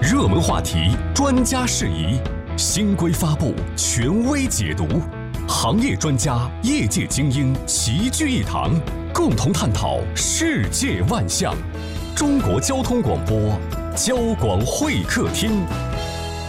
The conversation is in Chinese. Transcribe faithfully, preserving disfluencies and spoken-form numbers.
热门话题，专家事宜，新规发布，权威解读，行业专家、业界精英齐聚一堂，共同探讨世界万象。中国交通广播，交广会客厅。